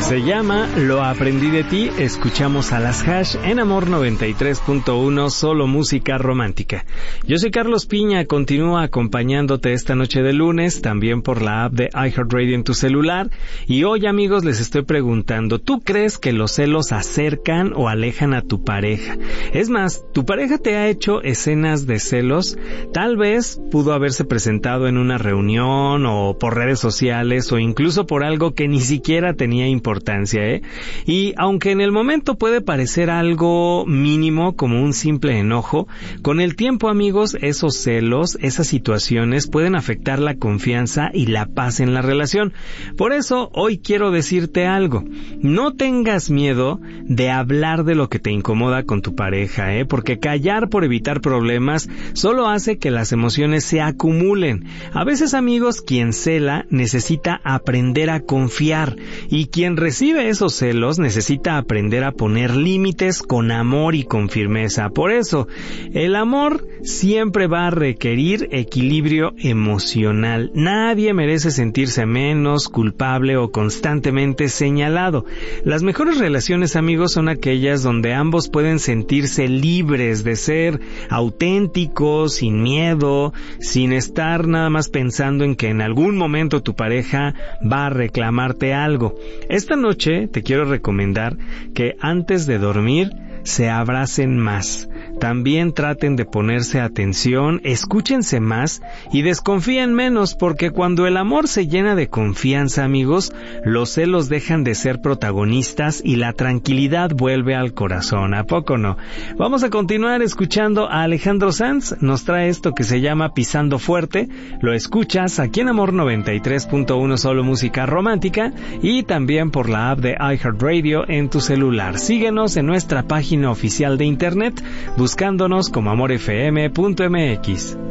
Se llama Lo aprendí de ti. Escuchamos a las Hash en Amor 93.1, solo música romántica. Yo soy Carlos Piña, continúa acompañándote esta noche de lunes, también por la app de iHeartRadio en tu celular. Y hoy, amigos, les estoy preguntando, ¿tú crees que los celos acercan o alejan a tu pareja? Es más, ¿tu pareja te ha hecho escenas de celos? Tal vez pudo haberse presentado en una reunión o por redes sociales o incluso por algo que ni siquiera tenía importancia, Y aunque en el momento puede parecer algo mínimo como un simple enojo, con el tiempo, amigos, esos celos, esas situaciones pueden afectar la confianza y la paz en la relación. Por eso, hoy quiero decirte algo. No tengas miedo de hablar de lo que te incomoda con tu pareja, porque callar por evitar problemas solo hace que las emociones se acumulen. A veces, amigos, quien cela necesita aprender a confiar y quien recibe esos celos necesita aprender a poner límites con amor y con firmeza. Por eso, el amor siempre va a requerir equilibrio emocional. Nadie merece sentirse menos, culpable o constantemente señalado. Las mejores relaciones, amigos, son aquellas donde ambos pueden sentirse libres de ser auténticos, sin miedo, sin estar nada más pensando en que en algún momento tu pareja va a reclamarte algo. Esta noche te quiero recomendar que antes de dormir se abracen más. También traten de ponerse atención, escúchense más y desconfíen menos, porque cuando el amor se llena de confianza, amigos, los celos dejan de ser protagonistas y la tranquilidad vuelve al corazón. ¿A poco no? Vamos a continuar escuchando a Alejandro Sanz. Nos trae esto que se llama Pisando Fuerte. Lo escuchas aquí en Amor 93.1, solo música romántica, y también por la app de iHeartRadio en tu celular. Síguenos en nuestra página oficial de internet buscándonos como amorfm.mx.